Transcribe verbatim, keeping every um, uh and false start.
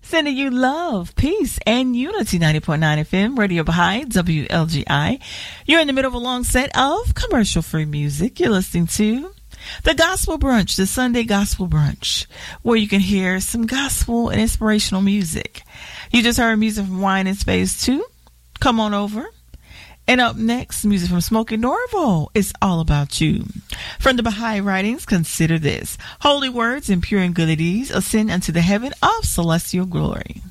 Sending you love, peace, and unity. ninety point nine F M, Radio Baha'i, W L G I. You're in the middle of a long set of commercial-free music. You're listening to the Gospel Brunch, the Sunday Gospel Brunch, where you can hear some gospel and inspirational music. You just heard music from Wine and Space two. Come on over. And up next, music from Smokey Norval. It's all about you. From the Baha'i writings, consider this. Holy words and pure and good at ease ascend unto the heaven of celestial glory.